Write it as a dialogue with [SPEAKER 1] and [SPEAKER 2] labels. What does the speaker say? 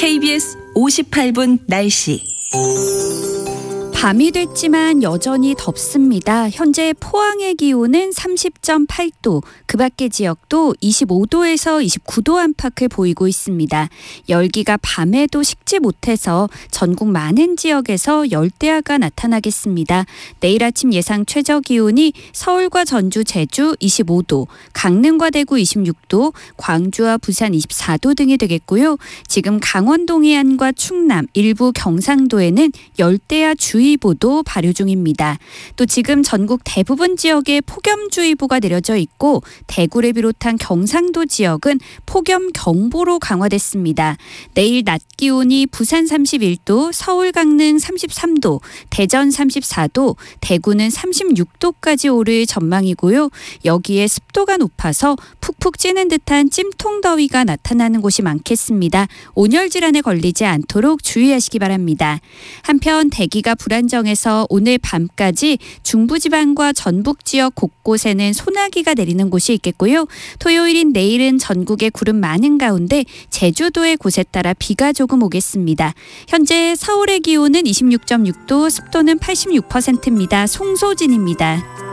[SPEAKER 1] KBS 58분 날씨.
[SPEAKER 2] 밤이 됐지만 여전히 덥습니다. 현재 포항의 기온은 30.8도, 그 밖의 지역도 25도에서 29도 안팎을 보이고 있습니다. 열기가 밤에도 식지 못해서 전국 많은 지역에서 열대야가 나타나겠습니다. 내일 아침 예상 최저 기온이 서울과 전주, 제주 25도, 강릉과 대구 26도, 광주와 부산 24도 등이 되겠고요. 지금 강원 동해안과 충남, 일부 경상도에는 열대야 주의보도 발효 중입니다. 또 지금 전국 대부분 지역에 폭염주의보가 내려져 있고 대구를 비롯한 경상도 지역은 폭염경보로 강화됐습니다. 내일 낮 기온이 부산 31도, 서울 강릉 33도, 대전 34도, 대구는 36도까지 오를 전망이고요. 여기에 습도가 높아서 푹푹 찌는 듯한 찜통더위가 나타나는 곳이 많겠습니다. 온열 질환에 걸리지 않도록 주의하시기 바랍니다. 한편 대기가 불안정해서 오늘 밤까지 중부지방과 전북 지역 곳곳에는 소나기가 내리는 곳이 있겠고요. 토요일인 내일은 전국에 구름 많은 가운데 제주도의 곳에 따라 비가 조금 오겠습니다. 현재 서울의 기온은 26.6도, 습도는 86%입니다. 송소진입니다.